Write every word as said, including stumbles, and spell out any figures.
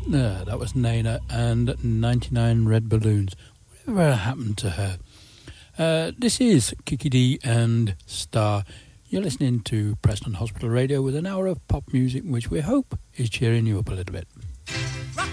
Uh, that was Nana and ninety-nine Red Balloons. Whatever happened to her? Uh, this is Kiki D and Star. You're listening to Preston Hospital Radio with an hour of pop music, which we hope is cheering you up a little bit.